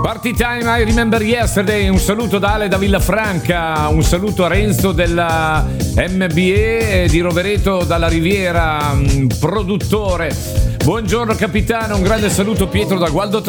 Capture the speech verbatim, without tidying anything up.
Party time, I remember yesterday. Un saluto da Ale da Villafranca, un saluto a Renzo della M B E di Rovereto dalla Riviera, produttore. Buongiorno capitano, un grande saluto Pietro da Gualdo